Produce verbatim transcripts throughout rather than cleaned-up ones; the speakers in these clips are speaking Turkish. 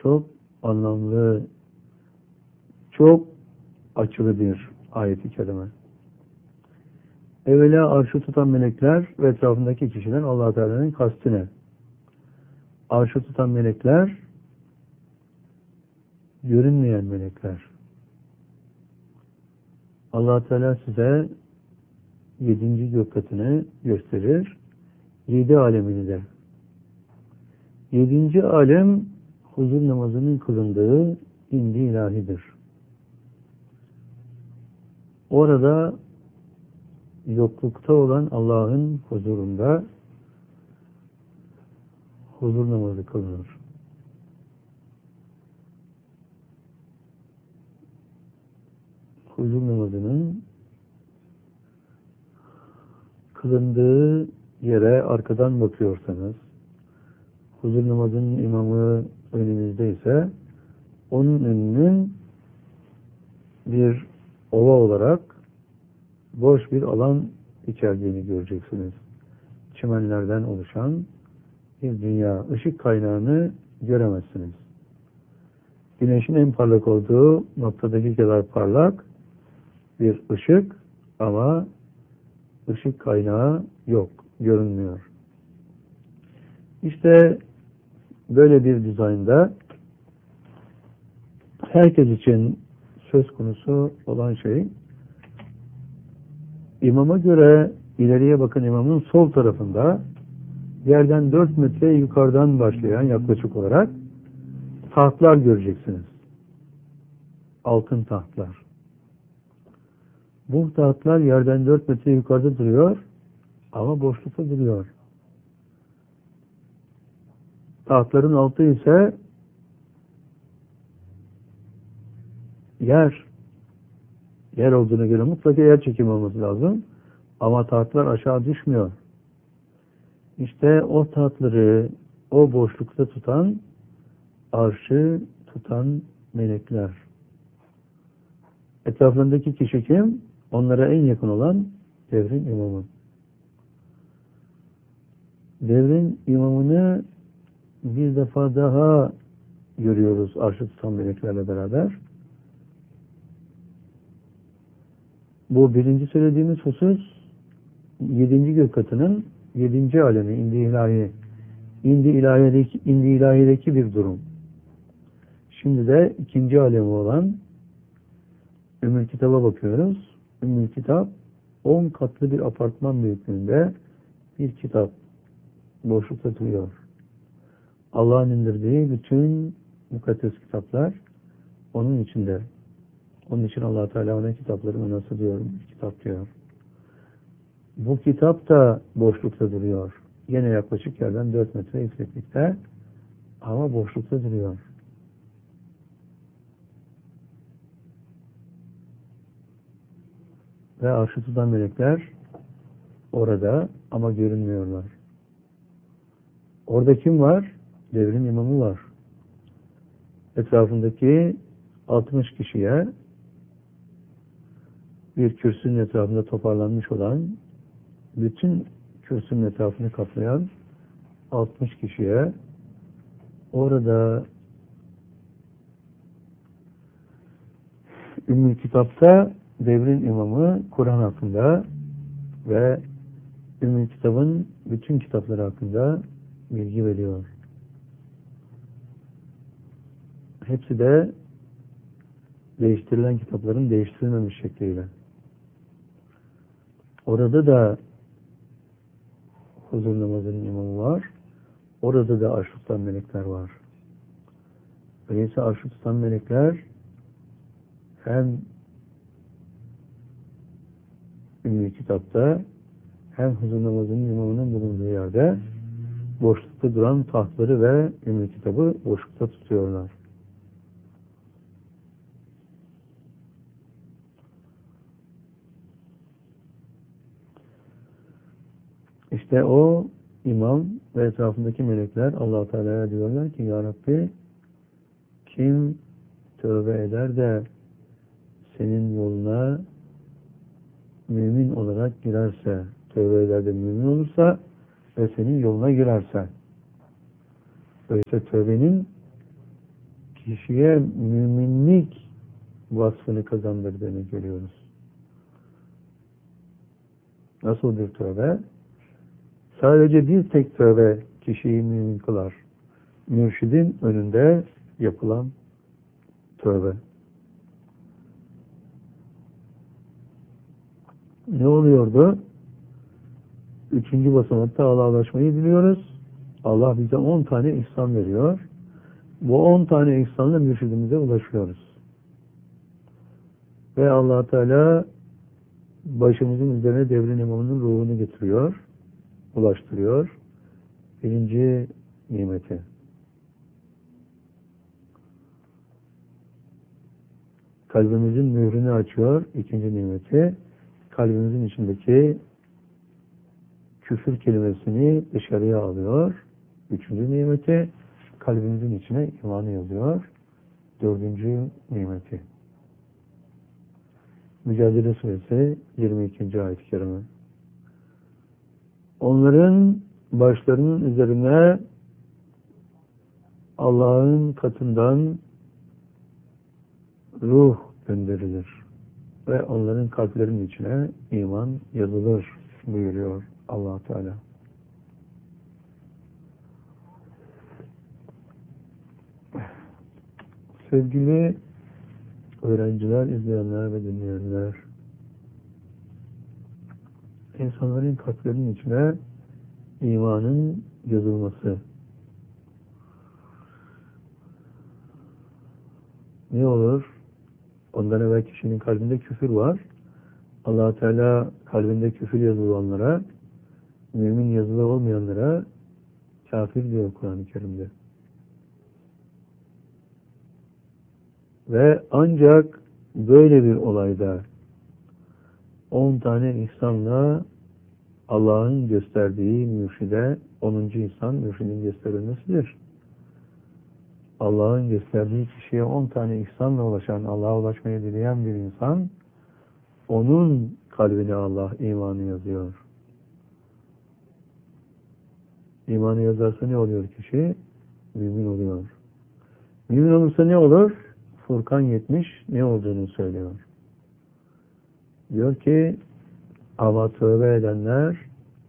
çok anlamlı, çok açılı bir ayet-i kerime. Evvela arşı tutan melekler ve etrafındaki kişiler Allah Teala'nın kastı ne? Arşı tutan melekler görünmeyen melekler. Allah Teala size yedinci gök katını gösterir. Yedi alemini de. Yedinci alem huzur namazının kılındığı indi ilahidir. Orada yoklukta olan Allah'ın huzurunda huzur namazı kılınır. Huzur namazının kılındığı yere arkadan bakıyorsanız, huzur namazının imamı önünüzdeyse, onun önünün bir ova olarak boş bir alan içerdiğini göreceksiniz. Çimenlerden oluşan bir dünya, ışık kaynağını göremezsiniz. Güneşin en parlak olduğu noktadaki kadar parlak bir ışık ama ışık kaynağı yok, görünmüyor. İşte böyle bir dizaynda herkes için söz konusu olan şey, imama göre ileriye bakan imamın sol tarafında yerden dört metre yukarıdan başlayan yaklaşık olarak tahtlar göreceksiniz. Altın tahtlar. Bu tahtlar yerden dört metre yukarıda duruyor ama boşlukta duruyor. Tahtların altı ise yer. Yer olduğuna göre mutlaka yer çekimi olması lazım. Ama tahtlar aşağı düşmüyor. İşte o tahtları o boşlukta tutan, arşı tutan melekler. Etrafındaki kişi kim? Onlara en yakın olan devrin imamı. Devrin imamını bir defa daha görüyoruz arşı tutan meleklerle beraber. Bu birinci söylediğimiz husus yedinci gök katının yedinci alemi, indi ilahi, indi ilahideki, indi ilahideki bir durum. Şimdi de ikinci alemi olan Ümmül Kitab'a bakıyoruz. Ümmül Kitap on katlı bir apartman büyüklüğünde bir kitap boşlukta duruyor. Allah'ın indirdiği bütün mukaddes kitaplar onun içinde. Onun için Allah Teala ona kitapların anası diyor, kitap diyor. Bu kitap da boşlukta duruyor. Yine yaklaşık yerden dört metre yükseklikte ama boşlukta duruyor. Ve arşı tutan melekler orada ama görünmüyorlar. Orada kim var? Devrin imamı var. Etrafındaki altmış kişiye bir kürsünün etrafında toparlanmış olan, bütün kürsünün etrafını kaplayan altmış kişiye orada Ümmül Kitap'ta devrin imamı Kur'an hakkında ve Ümmül Kitab'ın bütün kitapları hakkında bilgi veriyor. Hepsi de değiştirilen kitapların değiştirilmemiş şekliyle. Orada da huzur namazının imamı var. Orada da arşı tutan melekler var. Öyleyse arşı tutan melekler hem Ümmül Kitap'ta hem huzur namazının imamının bulunduğu yerde boşlukta duran tahtları ve Ümmül Kitab'ı boşlukta tutuyorlar. İşte o imam ve etrafındaki melekler Allah Teala'ya diyorlar ki Ya Rabbi, kim tövbe eder de senin yoluna mümin olarak girerse, tövbe eder de mümin olursa ve senin yoluna girerse, öyleyse tövbenin kişiye müminlik vasfını kazandırdığını görüyoruz. Nasıl bir tövbe? Sadece bir tek tövbe kişiyi mümin kılar. Mürşidin önünde yapılan tövbe. Ne oluyordu? Üçüncü basamakta Allah'laşmayı biliyoruz. Allah bize on tane ihsan veriyor. Bu on tane ihsanla mürşidimize ulaşıyoruz. Ve Allah Teala başımızın üzerine devrin imamının ruhunu getiriyor, ulaştırıyor. Birinci nimeti. Kalbimizin mührünü açıyor. İkinci nimeti. Kalbimizin içindeki küfür kelimesini dışarıya alıyor. Üçüncü nimeti. Kalbimizin içine imanı yazıyor. Dördüncü nimeti. Mücadele Suresi yirmi ikinci ayet-i kerime. Onların başlarının üzerine Allah'ın katından ruh gönderilir ve onların kalplerinin içine iman yazılır buyuruyor Allah Teala. Sevgili öğrenciler, izleyenler ve dinleyenler, insanların kalplerinin içine imanın yazılması. Ne olur? Ondan evvel kişinin kalbinde küfür var. Allah Teala kalbinde küfür yazılı olanlara, mümin yazılı olmayanlara kafir diyor Kur'an-ı Kerim'de. Ve ancak böyle bir olayda on tane ihsanla Allah'ın gösterdiği mürşide onuncu ihsan mürşidin gösterilmesidir. Allah'ın gösterdiği kişiye on tane ihsanla ulaşan, Allah'a ulaşmayı dileyen bir insan, onun kalbine Allah imanı yazıyor. İmanı yazarsa ne oluyor kişi? Mümin oluyor. Mümin olursa ne olur? Furkan yetmiş ne olduğunu söylüyor. Diyor ki ama tövbe edenler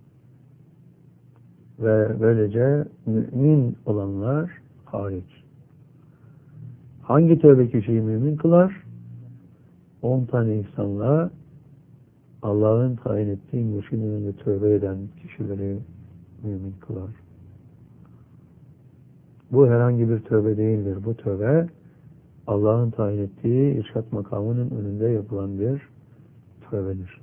ve böylece mümin olanlar hariç. Hangi tövbe kişiyi mümin kılar? On tane insanla Allah'ın tayin ettiği mürşidin önünde tövbe eden kişileri mümin kılar. Bu herhangi bir tövbe değildir. Bu tövbe Allah'ın tayin ettiği irşat makamının önünde yapılan bir tövbedir.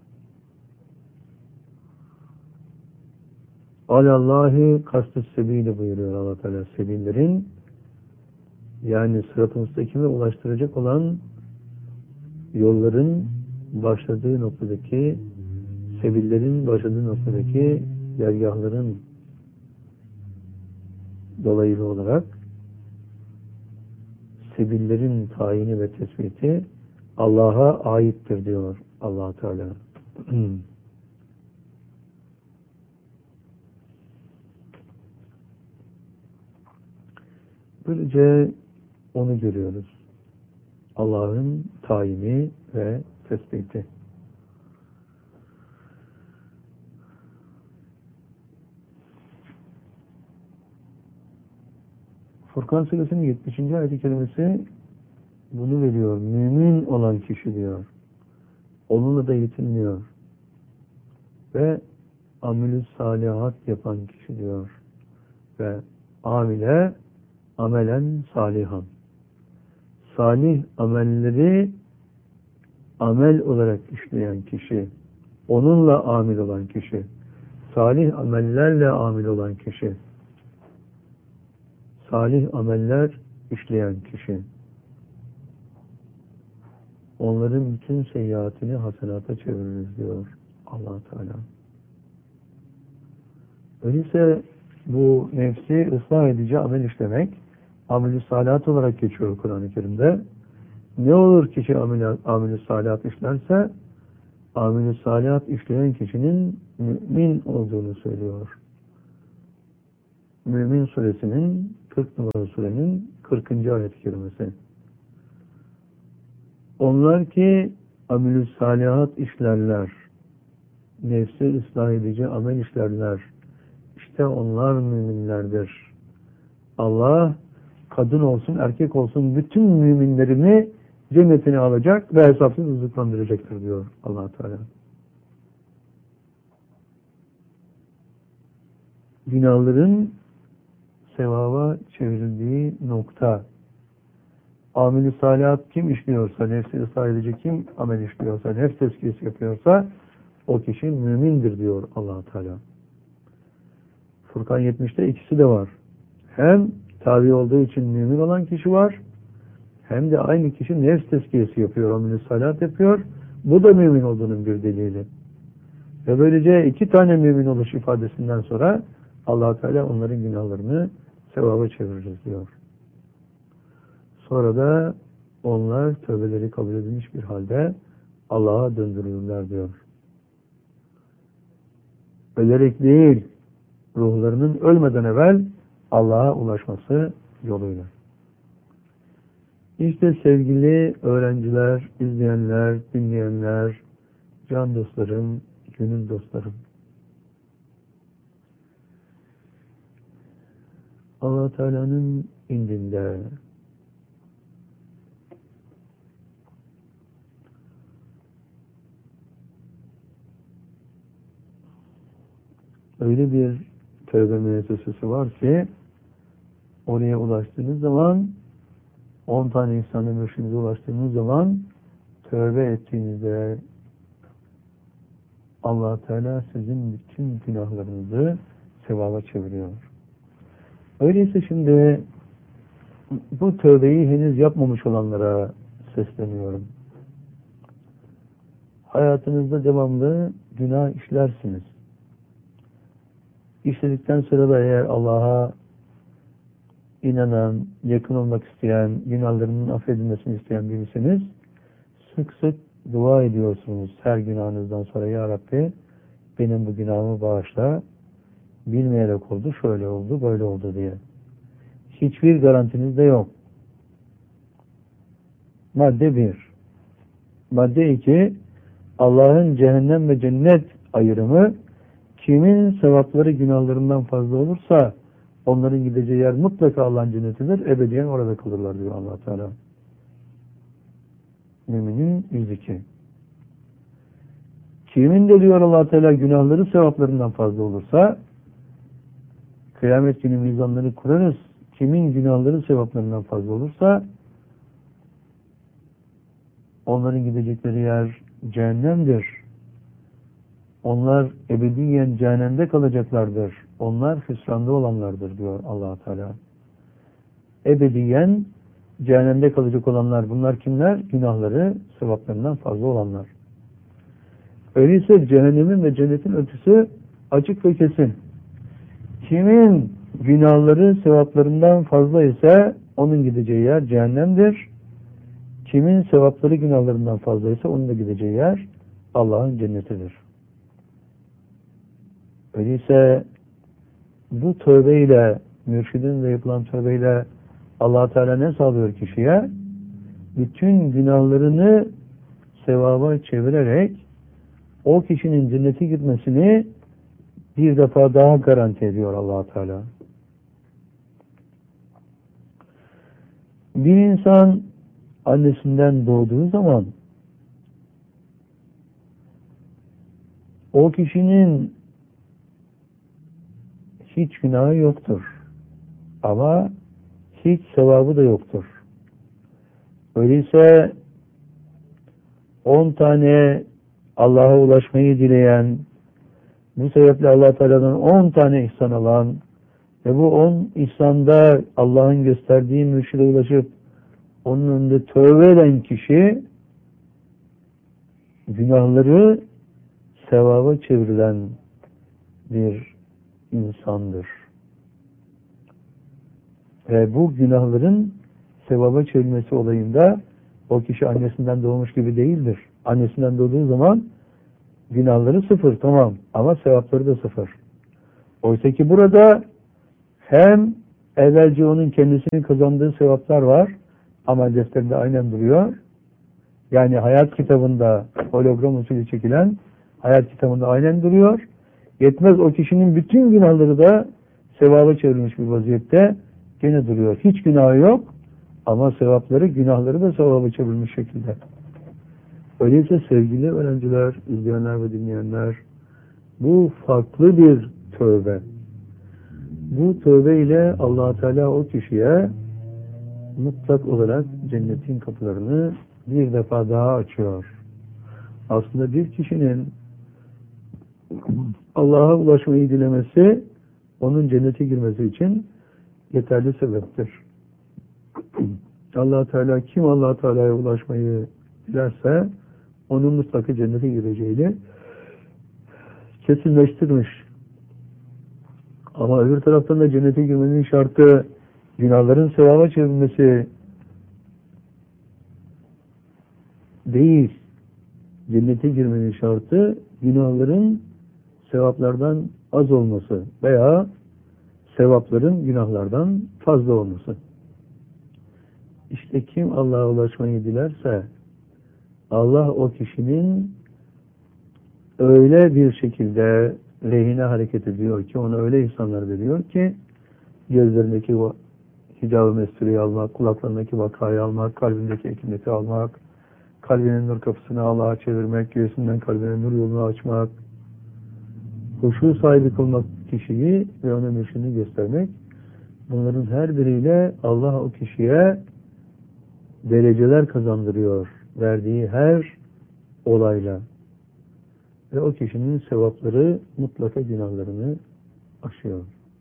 Alallahi kastı sebili buyuruyor Allah Teala. Sebillerin yani sırat-ı müstakime ulaştıracak olan yolların başladığı noktadaki sebillerin başladığı noktadaki dergahların dolaylı olarak sebillerin tayini ve tespiti Allah'a aittir diyor Allah Teala. Böylece onu görüyoruz. Allah'ın tayini ve tespiti. Furkan Suresinin yetmişinci ayet-i kerimesi bunu veriyor. Mümin olan kişi diyor. Onunla da yetinmiyor. Ve amel-i salihat yapan kişi diyor. Ve amile amelen salihan. Salih amelleri amel olarak işleyen kişi. Onunla amil olan kişi. Salih amellerle amil olan kişi. Salih ameller işleyen kişi. Onların bütün seyyiatini hasenata çeviririz diyor Allah Teala. Öyleyse bu nefsi ıslah edici amel işlemek amel-i salihat olarak geçiyor Kur'an-ı Kerim'de. Ne olur kişi amel-i amel salihat işlerse amel-i salihat işleyen kişinin mümin olduğunu söylüyor. Mümin suresinin kırk numaralı surenin kırkıncı ayet-i kerimesi. Onlar ki amilü salihat işlerler, nefsi ıslah edici amel işlerler. İşte onlar müminlerdir. Allah kadın olsun, erkek olsun bütün müminlerimi cennetine alacak ve hesapsız rızıklandıracaktır diyor Allah Teala. Günahların sevaba çevrildiği nokta. Amel-i salihat kim işliyorsa, nefsi ıslah edici kim amel işliyorsa, nefs tezkiyesi yapıyorsa o kişi mümindir diyor Allah Teala. Furkan yetmişte ikisi de var. Hem tabi olduğu için mümin olan kişi var, hem de aynı kişi nefs tezkiyesi yapıyor, amel-i salihat yapıyor. Bu da mümin olduğunun bir delili. Ve böylece iki tane mümin oluş ifadesinden sonra Allah Teala onların günahlarını sevaba çevireceğiz diyor. Sonra da onlar tövbeleri kabul edilmiş bir halde Allah'a döndürülürler diyor. Ölerek değil, ruhlarının ölmeden evvel Allah'a ulaşması yoluyla. İşte sevgili öğrenciler, izleyenler, dinleyenler, can dostlarım, gönül dostlarım. Allah Teala'nın indinde öyle bir tövbe müessesesi var ki oraya ulaştığınız zaman, on tane insanla mürşidinize ulaştığınız zaman tövbe ettiğinizde Allah Teala sizin bütün günahlarınızı sevaba çeviriyor. Öyleyse şimdi bu tövbeyi henüz yapmamış olanlara sesleniyorum. Hayatınızda devamlı günah işlersiniz. İşledikten sonra da eğer Allah'a inanan, yakın olmak isteyen, günahlarının affedilmesini isteyen birisiniz, sık sık dua ediyorsunuz her günahınızdan sonra. Ya Rabbi, benim bu günahımı bağışla, bilmeyerek oldu, şöyle oldu, böyle oldu diye. Hiçbir garantiniz de yok. Madde bir. Madde iki, Allah'ın cehennem ve cennet ayrımı, kimin sevapları günahlarından fazla olursa onların gideceği yer mutlaka Allah'ın cennetidir. Ebediyen orada kalırlar diyor Allah Teala. Müminin yüz iki. Kimin de diyor Allah Teala günahları sevaplarından fazla olursa kıyamet günü mizanları kurarız. Kimin günahları sevaplarından fazla olursa onların gidecekleri yer cehennemdir. Onlar ebediyen cehennemde kalacaklardır. Onlar hüsranda olanlardır diyor Allah Teala. Ebediyen cehennemde kalacak olanlar bunlar kimler? Günahları sevaplarından fazla olanlar. Öyleyse cehennemin ve cennetin ölçüsü açık ve kesin. Kimin günahları sevaplarından fazla ise onun gideceği yer cehennemdir. Kimin sevapları günahlarından fazla ise onun da gideceği yer Allah'ın cennetidir. Öyleyse bu tövbeyle, mürşidinle yapılan tövbeyle Allah Teala ne sağlıyor kişiye? Bütün günahlarını sevaba çevirerek o kişinin cennete gitmesini bir defa daha garanti ediyor Allah Teala. Bir insan annesinden doğduğu zaman o kişinin hiç günahı yoktur. Ama hiç sevabı da yoktur. Öyleyse on tane Allah'a ulaşmayı dileyen, bu sebeple Allah Teala'dan on tane ihsan alan ve bu on ihsanda Allah'ın gösterdiği mürşide ulaşıp onun önünde tövbe eden kişi günahları sevaba çevrilen bir insandır. Ve bu günahların sevaba çevrilmesi olayında o kişi annesinden doğmuş gibi değildir. Annesinden doğduğu zaman günahları sıfır, tamam, ama sevapları da sıfır. Oysa ki burada hem Evvelce onun kendisinin kazandığı sevaplar var. Amel defterinde aynen duruyor. Yani hayat kitabında hologram usulü çekilen hayat kitabında aynen duruyor. Yetmez, o kişinin bütün günahları da sevaba çevrilmiş bir vaziyette gene duruyor. Hiç günahı yok ama sevapları, günahları da sevaba çevrilmiş şekilde. Öyleyse sevgili öğrenciler, izleyenler ve dinleyenler, bu farklı bir tövbe. Bu tövbe ile Allah Teala o kişiye mutlak olarak cennetin kapılarını bir defa daha açıyor. Aslında bir kişinin Allah'a ulaşmayı dilemesi onun cennete girmesi için yeterli sebeptir. Allah Teala kim Allah Teala'ya ulaşmayı dilerse onun mutlaka cennete gireceğini kesinleştirmiş. Ama öbür taraftan da cennete girmenin şartı günahların sevaba çevrilmesi değil. Cennete girmenin şartı günahların sevaplardan az olması veya sevapların günahlardan fazla olması. İşte kim Allah'a ulaşmayı dilerse Allah o kişinin öyle bir şekilde lehine hareket ediyor ki, ona öyle ihsanlar veriyor ki gözlerindeki hicab-ı mesturiyi almak, kulaklarındaki vakayı almak, kalbindeki ekimleti almak, kalbinin nur kapısını Allah'a çevirmek, göğsünden kalbine nur yolunu açmak, huşu sahibi kılmak kişiyi ve ona mürşidini göstermek, bunların her biriyle Allah o kişiye dereceler kazandırıyor verdiği her olayla. Ve o kişinin sevapları mutlaka günahlarını aşıyor.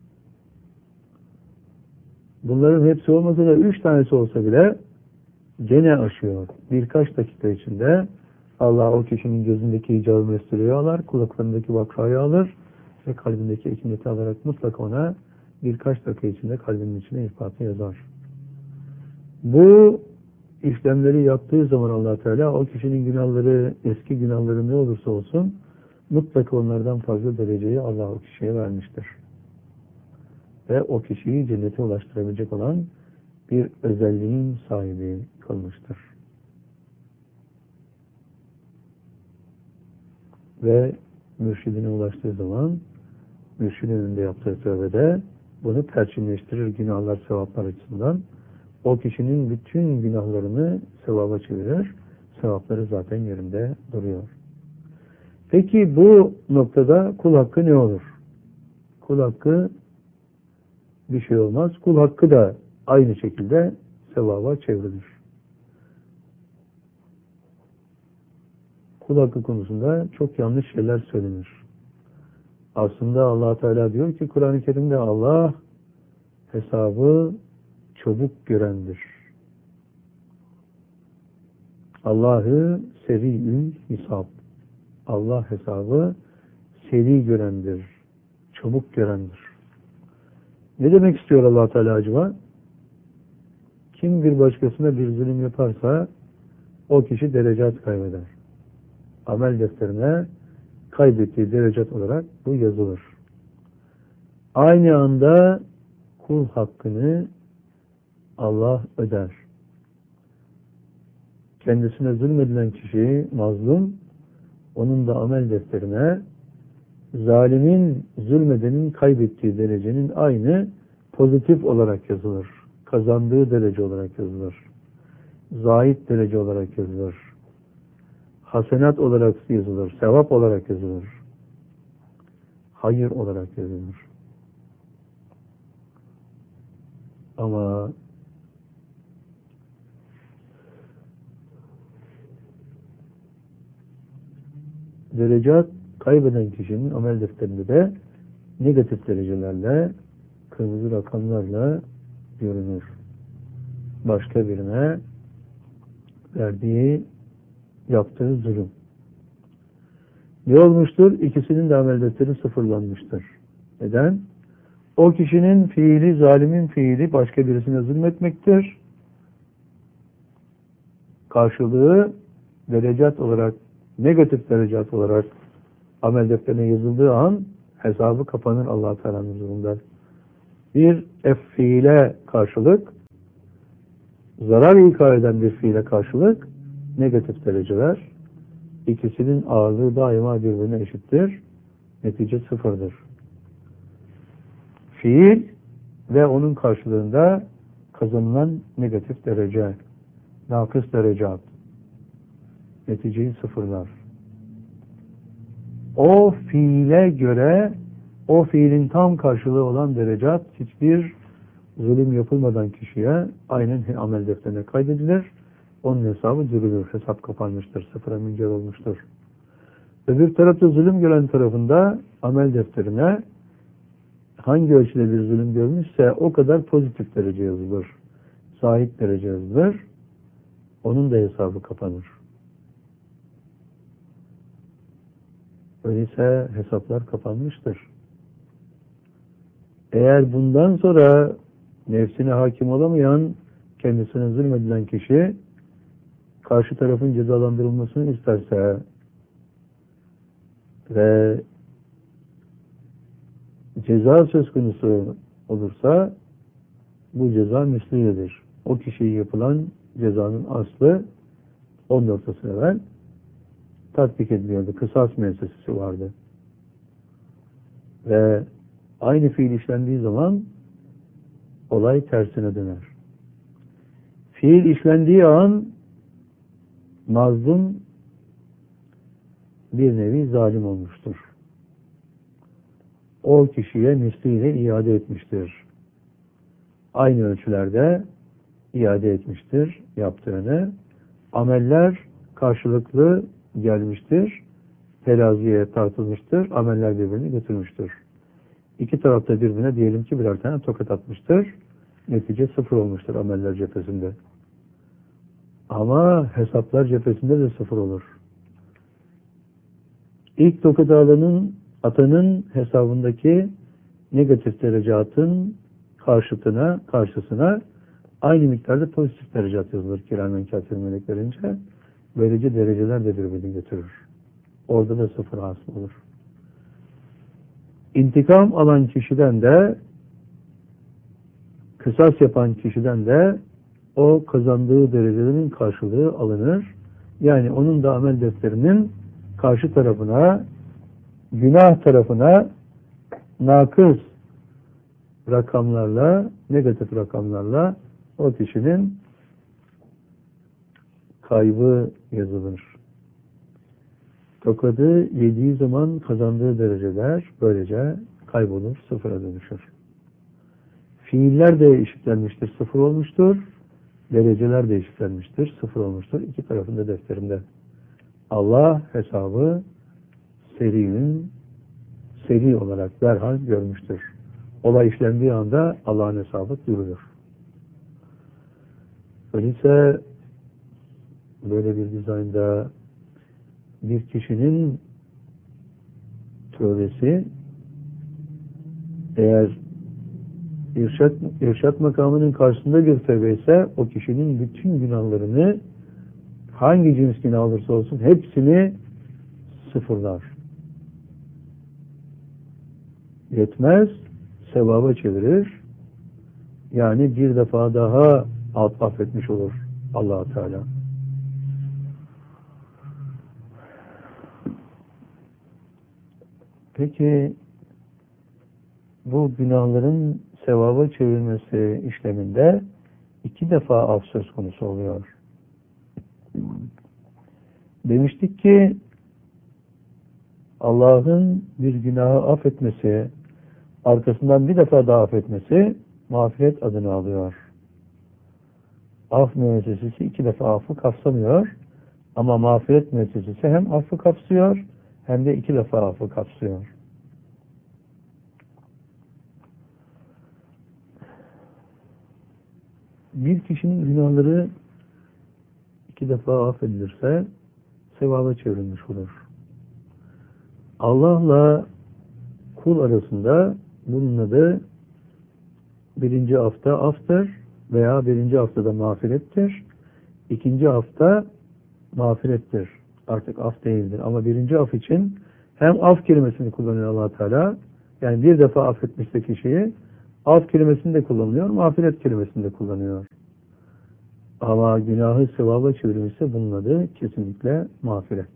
Bunların hepsi olmasa da üç tanesi olsa bile gene aşıyor. Birkaç dakika içinde Allah o kişinin gözündeki hicab-ı mesturiyi alır, kulaklarındaki vakayı alır ve kalbindeki ekimleti alarak mutlaka ona birkaç dakika içinde kalbinin içine ispatı yazar. Bu işlemleri yaptığı zaman Allah Teala o kişinin günahları, eski günahları ne olursa olsun mutlaka onlardan fazla dereceyi Allah o kişiye vermiştir. Ve o kişiyi cennete ulaştırabilecek olan bir özelliğin sahibi kılmıştır. Ve mürşidine ulaştığı zaman mürşidin önünde yaptığı tövbede bunu perçinleştirir günahlar, sevaplar açısından. O kişinin bütün günahlarını sevaba çevirir. Sevapları zaten yerinde duruyor. Peki bu noktada kul hakkı ne olur? Kul hakkı bir şey olmaz. Kul hakkı da aynı şekilde sevaba çevrilir. Kul hakkı konusunda çok yanlış şeyler söylenir. Aslında Allah Teala diyor ki Kur'an-ı Kerim'de Allah hesabı çabuk görendir. Allah'ı seri'ül hisab. Allah hesabı seri görendir. Çabuk görendir. Ne demek istiyor Allah Teala acaba? Kim bir başkasına bir zulüm yaparsa o kişi derecat kaybeder. Amel defterine kaybettiği derecat olarak bu yazılır. Aynı anda kul hakkını Allah öder. Kendisine zulmedilen kişi mazlum, onun da amel defterine zalimin, zulmedenin kaybettiği derecenin aynı pozitif olarak yazılır. Kazandığı derece olarak yazılır. Zahid derece olarak yazılır. Hasenat olarak yazılır. Sevap olarak yazılır. Hayır olarak yazılır. Ama derecat kaybeden kişinin amel defterinde de negatif derecelerle, kırmızı rakamlarla görünür. Başka birine verdiği, yaptığı zulüm. Ne olmuştur? İkisinin de amel defteri sıfırlanmıştır. Neden? O kişinin fiili, zalimin fiili başka birisine zulmetmektir. Karşılığı derecat olarak, negatif derecat olarak amel defterine yazıldığı an hesabı kapanır Allah Teala'nın huzurunda. bir fiile karşılık, zarar ikar eden bir fiile karşılık negatif dereceler. İkisinin ağırlığı daima birbirine eşittir. Netice sıfırdır. Fiil ve onun karşılığında kazanılan negatif derece, nakıs derecat, neticeyi sıfırlar. O fiile göre o fiilin tam karşılığı olan derecat hiçbir zulüm yapılmadan kişiye aynen amel defterine kaydedilir. Onun hesabı dürülür. Hesap kapanmıştır. Sıfıra müncer olmuştur. Öbür tarafta zulüm gören tarafında amel defterine hangi ölçüde bir zulüm görmüşse o kadar pozitif derece yazılır. Sahip derece yazılır. Onun da hesabı kapanır. Öyleyse hesaplar kapanmıştır. Eğer bundan sonra nefsine hakim olamayan, kendisine zulmedilen kişi karşı tarafın cezalandırılmasını isterse ve ceza söz konusu olursa bu ceza mislidir. O kişiye yapılan cezanın aslı on dört asır evvel tatbik ediliyordu. Kısas müessesesi vardı. Ve aynı fiil işlendiği zaman olay tersine döner. Fiil işlendiği an mazlum bir nevi zalim olmuştur. O kişiye misliyle iade etmiştir. Aynı ölçülerde iade etmiştir yaptığını. Ameller karşılıklı gelmiştir. Teraziye tartılmıştır. Ameller birbirini götürmüştür. İki tarafta birbirine diyelim ki birer tane tokat atmıştır. Netice sıfır olmuştur ameller cephesinde. Ama hesaplar cephesinde de sıfır olur. İlk tokat alanın, atanın hesabındaki negatif derecatın karşıtına, karşısına aynı miktarda pozitif derecat yazılır kiramen kâtib meleklerince. Böylece dereceler de birbirini götürür. Orada da sıfır hasıl olur. İntikam alan kişiden de kısas yapan kişiden de o kazandığı derecelerin karşılığı alınır. Yani onun da amel defterinin karşı tarafına, günah tarafına nakıs rakamlarla, negatif rakamlarla o kişinin kaybı yazılır. Tokadı yediği zaman kazandığı dereceler böylece kaybolur, sıfıra dönüşür. Fiiller de eşitlenmiştir, sıfır olmuştur. Dereceler de eşitlenmiştir, sıfır olmuştur. İki tarafında defterinde. Allah hesabı serinin seri olarak derhal görmüştür. Olay işlendiği anda Allah'ın hesabı duyurulur. Öyleyse böyle bir dizaynda bir kişinin tövbesi eğer irşat, irşat makamının karşısında bir tövbe ise o kişinin bütün günahlarını hangi cins günah olursa olsun hepsini sıfırlar. Yetmez, sevaba çevirir. Yani bir defa daha affetmiş olur Allah-u Teala. Peki bu günahların sevaba çevrilmesi işleminde iki defa af söz konusu oluyor. Demiştik ki Allah'ın bir günahı affetmesi, arkasından bir defa daha affetmesi mağfiret adını alıyor. Af müessesesi iki defa affı kapsamıyor ama mağfiret müessesesi hem affı kapsıyor hem de iki defa affı kapsıyor. Bir kişinin günahları iki defa affedilirse sevaba çevrilmiş olur. Allah'la kul arasında bunun adı birinci hafta aftır veya birinci haftada mağfirettir. İkinci hafta mağfirettir. Artık af değildir. Ama birinci af için hem af kelimesini kullanıyor Allah Teala, yani bir defa affetmişse kişiyi Af kelimesini de kullanıyor, mağfiret kelimesini de kullanıyor. Ama günahı sevaba çevirmişse bunun adı kesinlikle mağfiret.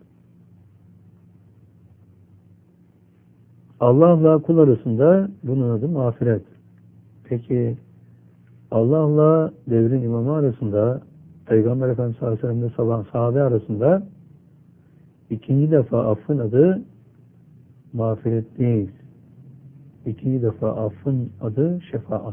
Allah'la kul arasında bunun adı mağfiret. Peki Allah'la devrin imamı arasında, Peygamber Efendimiz sallallahu aleyhi ve sellem'de sahabe arasında ikinci defa affın adı mağfiret değil. İkinci defa affın adı şefaat.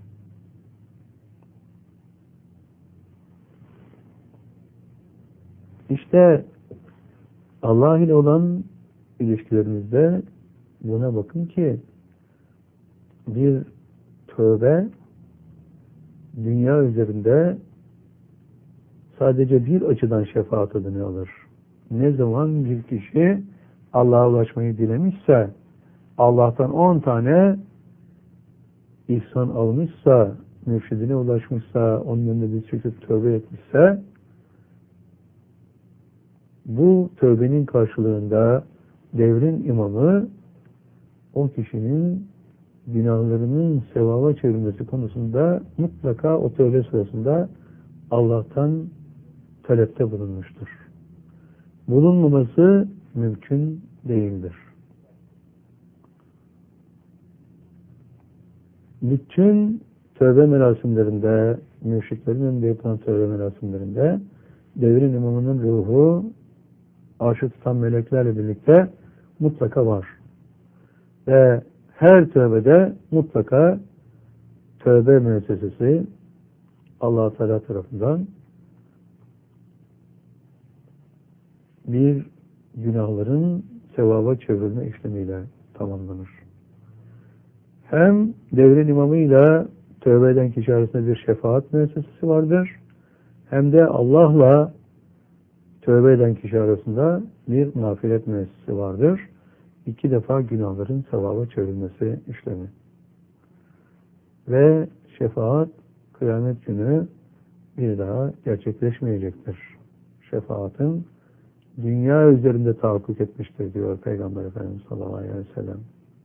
İşte Allah ile olan ilişkilerimizde buna bakın ki bir tövbe dünya üzerinde sadece bir açıdan şefaat adını alır. Ne zaman bir kişi Allah'a ulaşmayı dilemişse, Allah'tan on tane ihsan almışsa, mürşidine ulaşmışsa, onun önünde diz çöküp tövbe etmişse, bu tövbenin karşılığında devrin imamı o kişinin günahlarının sevaba çevrilmesi konusunda mutlaka o tövbe sırasında Allah'tan talepte bulunmuştur. Bulunmaması mümkün değildir. Bütün tövbe merasimlerinde, mürşitlerin önünde yapılan tövbe merasimlerinde devrin imamının ruhu arşı tutan meleklerle birlikte mutlaka var. Ve her tövbede mutlaka tövbe müessesesi Allah-u Teala tarafından bir günahların sevaba çevrilme işlemiyle tamamlanır. Hem devrin imamıyla tövbe eden kişi arasında bir şefaat müessesesi vardır. Hem de Allah'la tövbe eden kişi arasında bir mağfiret müessesesi vardır. İki defa günahların sevaba çevrilmesi işlemi. Ve şefaat kıyamet günü bir daha gerçekleşmeyecektir. Şefaatin dünya üzerinde tahakkuk etmiştir diyor Peygamber Efendimiz sallallahu aleyhi ve sellem.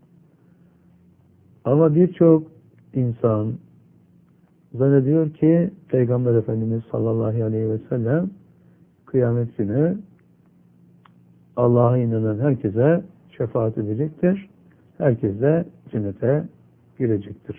Ama birçok insan zannediyor ki Peygamber Efendimiz sallallahu aleyhi ve sellem kıyamet günü Allah'a inanan herkese şefaat edecektir. Herkes de cennete girecektir.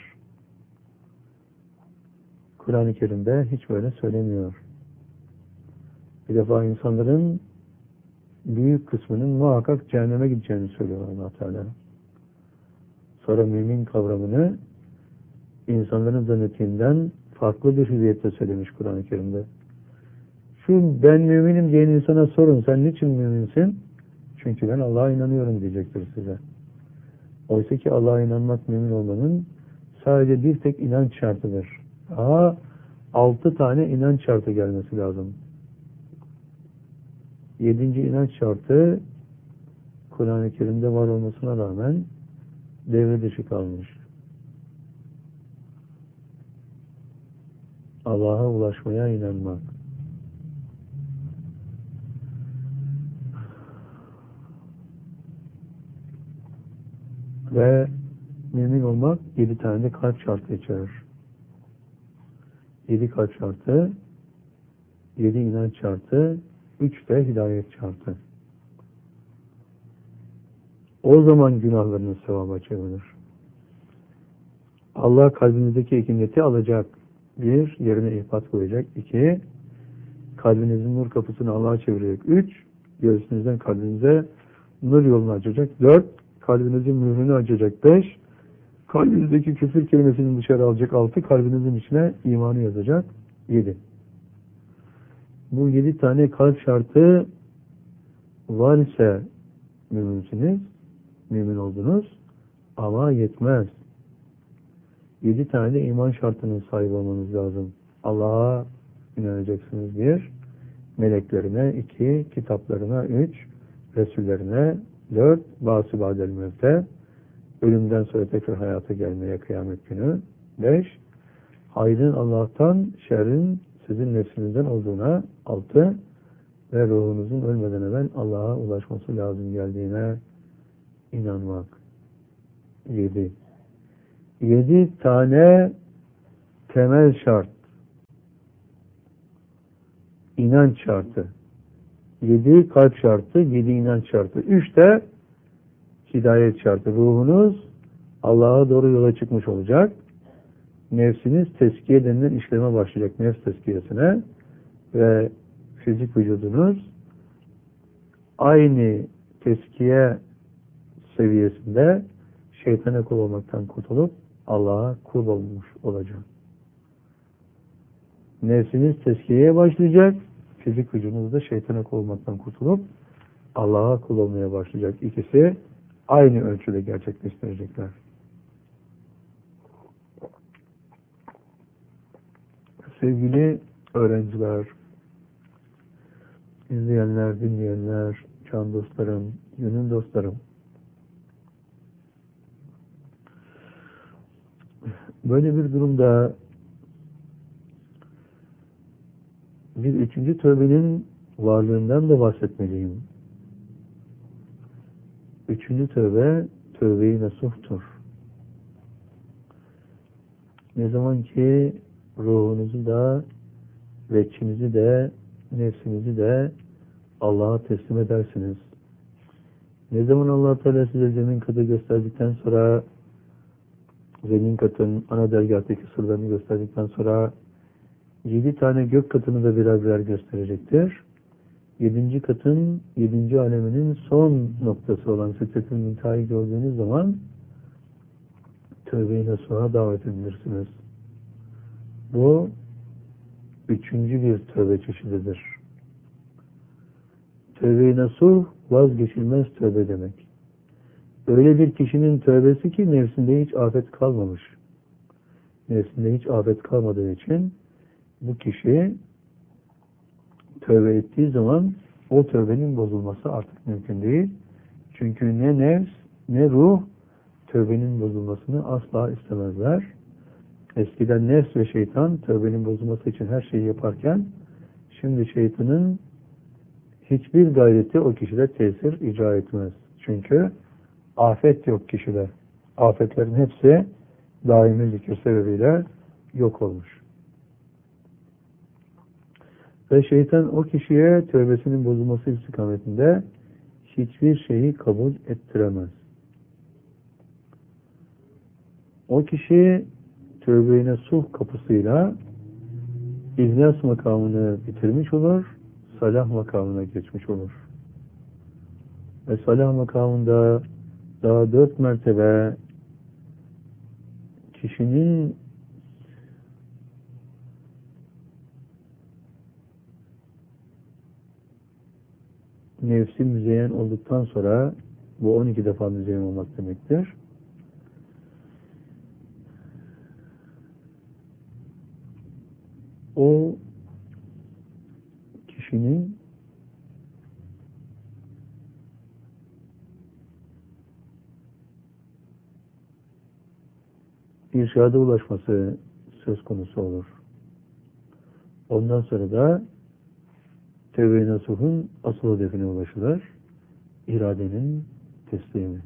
Kur'an-ı Kerim'de hiç böyle söylemiyor. Bir defa insanların büyük kısmının muhakkak cehenneme gideceğini söylüyor Allah Teala. Sonra mümin kavramını insanların zannettiğinden farklı bir hüviyette söylemiş Kur'an-ı Kerim'de. Şu ben müminim diyen insana sorun, sen niçin müminsin? Çünkü ben Allah'a inanıyorum diyecektir size. Oysa ki Allah'a inanmak mümin olmanın sadece bir tek inanç şartıdır. Daha altı tane inanç şartı gelmesi lazım. Yedinci inanç şartı Kur'an-ı Kerim'de var olmasına rağmen devre dışı kalmış. Allah'a ulaşmaya inanmak. Ve mümin olmak yedi tane de kalp şartı içerir. Yedi kalp şartı, yedi inanç şartı, üç de hidayet şartı. O zaman günahlarınız sevaba çevrilir. Allah kalbinizdeki ekineti alacak. Bir, yerine ihbat koyacak. İki, kalbinizin nur kapısını Allah'a çevirecek. Üç, göğsünüzden kalbinize nur yolunu açacak. Dört, kalbinizin mührünü açacak. Beş, kalbinizdeki küfür kelimesini dışarı alacak. Altı, kalbinizin içine imanı yazacak. Yedi. Bu yedi tane kalp şartı var ise müminsiniz, mümin oldunuz ama yetmez. Yedi tane de iman şartının sahibi olmanız lazım. Allah'a inanacaksınız bir, meleklerine iki, kitaplarına üç, Resullerine dört, bâs-ı ba'del mevte, ölümden sonra tekrar hayata gelmeye kıyamet günü beş, hayrın Allah'tan, şerrin sizin nefsinizden olduğuna altı ve ruhunuzun ölmeden evvel Allah'a ulaşması lazım geldiğine inanmak. yedi. Yedi tane temel şart. İnanç şartı. Yedi kalp şartı, yedi inanç şartı. Üç de hidayet şartı. Ruhunuz Allah'a doğru yola çıkmış olacak. Nefsiniz teskiye denilen işleme başlayacak. Nefs teskiyesine. Ve fizik vücudunuz aynı teskiye seviyesinde şeytana kul olmaktan kurtulup Allah'a kul olmuş olacak. Nefsiniz teskiyeye başlayacak. Fizik vücudunuzda şeytana kul olmaktan kurtulup Allah'a kul olmaya başlayacak. İkisi aynı ölçüde gerçekleştirecekler. Sevgili öğrenciler, izleyenler, dinleyenler, can dostlarım, gönül dostlarım, böyle bir durumda bir üçüncü tövbenin varlığından da bahsetmeliyim. Üçüncü tövbe, tövbe-i nasuhtur. Ne zaman ki ruhunuzu da, veçinizi de, nefsinizi de Allah'a teslim edersiniz. Ne zaman Allah Teala size zemin katı gösterdikten sonra, zemin katın ana dergahtaki sırlarını gösterdikten sonra yedi tane gök katını da birer birer gösterecektir. Yedinci katın, yedinci aleminin son noktası olan Sidret-i Münteha'yı gördüğünüz zaman tövbe-i nasuh'a davet edilirsiniz. Bu üçüncü bir tövbe çeşididir. Tövbe-i nasuh vazgeçilmez tövbe demek. Öyle bir kişinin tövbesi ki nefsinde hiç afet kalmamış. Nefsinde hiç afet kalmadığı için bu kişi tövbe ettiği zaman o tövbenin bozulması artık mümkün değil. Çünkü ne nefs ne ruh tövbenin bozulmasını asla istemezler. Eskiden nefs ve şeytan tövbenin bozulması için her şeyi yaparken şimdi şeytanın hiçbir gayreti o kişide tesir icra etmez. Çünkü afet yok kişide. Afetlerin hepsi daimi zikir sebebiyle yok olmuş. Ve şeytan o kişiye tövbesinin bozulması istikametinde hiçbir şeyi kabul ettiremez. O kişi tövbe-i nasuh kapısıyla İhlas makamını bitirmiş olur, salah makamına geçmiş olur. Ve salah makamında daha dört mertebe kişinin nefsi müzeyyen olduktan sonra, bu on iki defa müzeyyen olmak demektir. O kişinin irşada ulaşması söz konusu olur. Ondan sonra da tevbe-i nasuhun asıl hedefine ulaşılır. İradenin teslimi.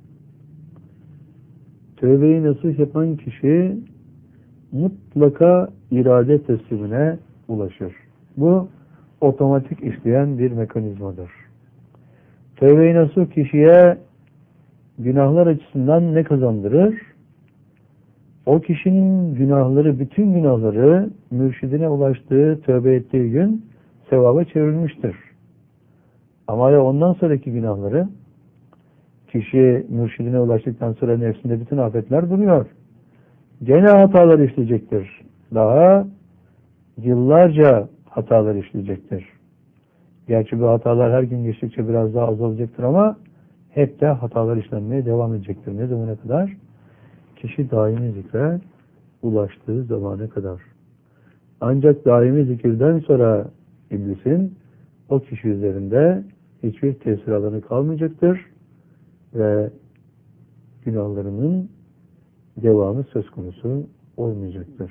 Tövbe-i nasuh yapan kişi mutlaka irade teslimine ulaşır. Bu otomatik işleyen bir mekanizmadır. Tövbe-i nasuh kişiye günahlar açısından ne kazandırır? O kişinin günahları, bütün günahları mürşidine ulaştığı, tövbe ettiği gün sevaba çevrilmiştir. Ama ya ondan sonraki günahları, kişi mürşidine ulaştıktan sonra nefsinde bütün afetler duruyor. Gene hatalar işleyecektir. Daha yıllarca hatalar işleyecektir. Gerçi bu hatalar her gün geçtikçe biraz daha azalacaktır ama hep de hatalar işlenmeye devam edecektir. Ne zamana kadar? Kişi daimi zikre ulaştığı zamana kadar. Ancak daimi zikirden sonra iblisin o kişi üzerinde hiçbir tesir alanı kalmayacaktır ve günahlarının devamı söz konusu olmayacaktır.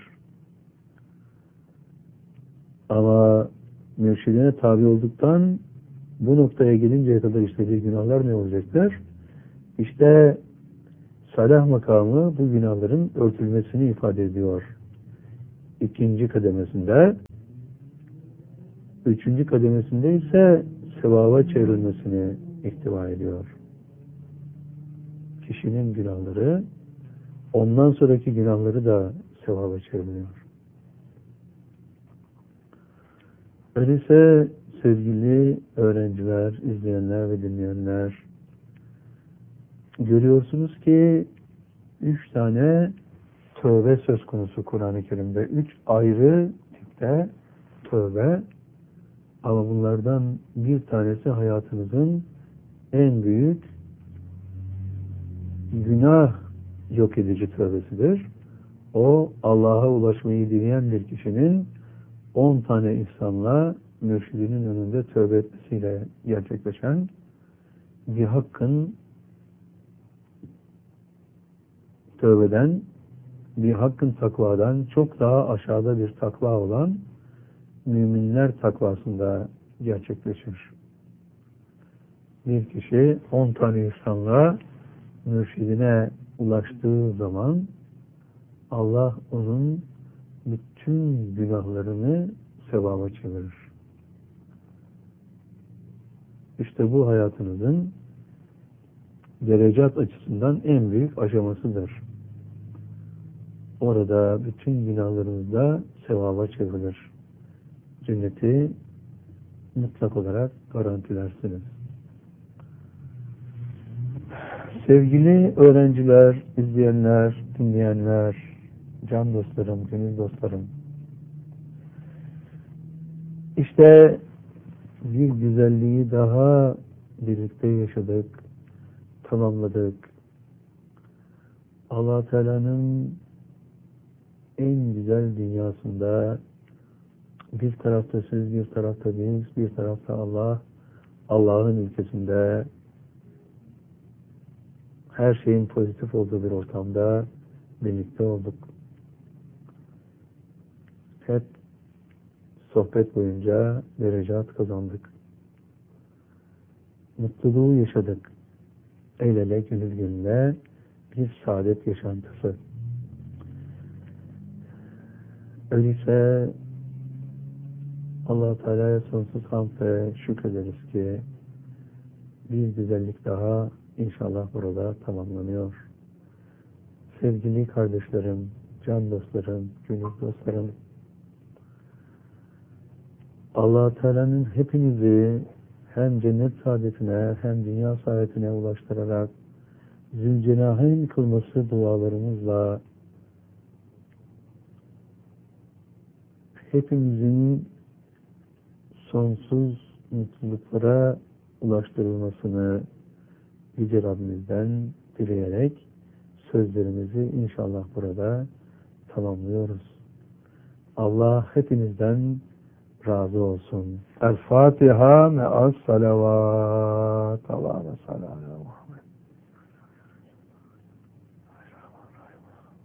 Ama mürşidine tabi olduktan bu noktaya gelinceye kadar işlediği günahlar ne olacaktır? İşte salah makamı bu günahların örtülmesini ifade ediyor. İkinci kademesinde, üçüncü kademesinde ise sevaba çevrilmesini ihtiva ediyor. Kişinin günahları, ondan sonraki günahları da sevaba çevriliyor. Öyleyse sevgili öğrenciler, izleyenler ve dinleyenler, görüyorsunuz ki üç tane tövbe söz konusu Kur'an-ı Kerim'de. Üç ayrı tipte tövbe. Ama bunlardan bir tanesi hayatınızın en büyük günah yok edici tövbesidir. O Allah'a ulaşmayı dileyen bir kişinin on tane ihsanla mürşidinin önünde tövbe etmesiyle gerçekleşen bir hakkın tövbeden, bir hakkın takvadan çok daha aşağıda bir takva olan müminler takvasında gerçekleşir. Bir kişi on tane ihsanla mürşidine ulaştığı zaman Allah onun bütün günahlarını sevaba çevirir. İşte bu hayatınızın derecat açısından en büyük aşamasıdır. Orada bütün günahlarınız da sevaba çevrilir. Cenneti mutlak olarak garantilersiniz. Sevgili öğrenciler, izleyenler, dinleyenler, can dostlarım, gönül dostlarım, İşte bir güzelliği daha birlikte yaşadık, tamamladık. Allah Teala'nın en güzel dünyasında bir tarafta siz, bir tarafta biz, bir tarafta Allah, Allah'ın ülkesinde her şeyin pozitif olduğu bir ortamda birlikte olduk. Hep sohbet boyunca derecat kazandık. Mutluluğu yaşadık. El ele, gönül gönüle bir saadet yaşantısı. Öyleyse Allah-u Teala'ya sonsuz hamd ve şükrederiz ki bir güzellik daha inşallah burada tamamlanıyor. Sevgili kardeşlerim, can dostlarım, gönül dostlarım, Allah-u Teala'nın hepinizi hem cennet saadetine hem dünya saadetine ulaştırarak Zülcenaheyn kılması dualarımızla hepimizin sonsuz mutluluklara ulaştırılmasını Yüce Rabbimizden dileyerek sözlerimizi inşallah burada tamamlıyoruz. Allah hepinizden razı olsun. El Fatiha me'as salavat. Allah ve salam.